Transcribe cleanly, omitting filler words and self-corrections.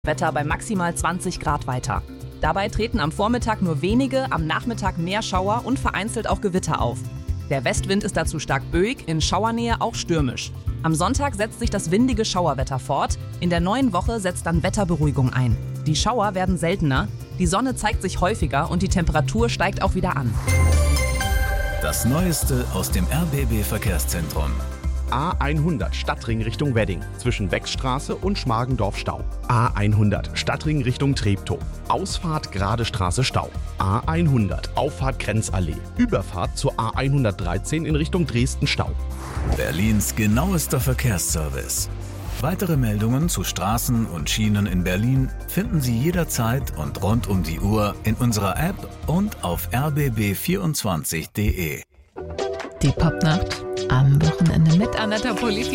Wetter bei maximal 20 Grad weiter. Dabei treten am Vormittag nur wenige, am Nachmittag mehr Schauer und vereinzelt auch Gewitter auf. Der Westwind ist dazu stark böig, in Schauernähe auch stürmisch. Am Sonntag setzt sich das windige Schauerwetter fort. In der neuen Woche setzt dann Wetterberuhigung ein. Die Schauer werden seltener, die Sonne zeigt sich häufiger und die Temperatur steigt auch wieder an. Das Neueste aus dem RBB-Verkehrszentrum. A100 Stadtring Richtung Wedding, zwischen Wechsstraße und Schmargendorf Stau. A100 Stadtring Richtung Treptow, Ausfahrt Gerade Straße Stau. A100 Auffahrt Grenzallee, Überfahrt zur A113 in Richtung Dresden Stau. Berlins genauester Verkehrsservice. Weitere Meldungen zu Straßen und Schienen in Berlin finden Sie jederzeit und rund um die Uhr in unserer App und auf rbb24.de. Die Popnacht am Wochenende mit Anna Politik.